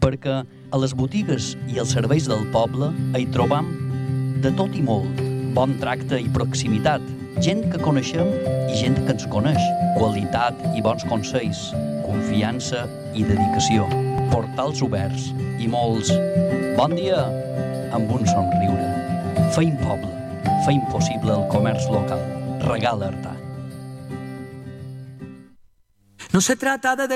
perquè a les botigues i els serveis del poble hi trobam de tot i molt, bon tracte i proximitat, gent que coneixem i gent que ens coneix, qualitat i bons consells, confiança i dedicació, portals oberts i molts bon dia amb un somriure. Feim poble, feim possible el comerç local. Regala Artà. No se trata de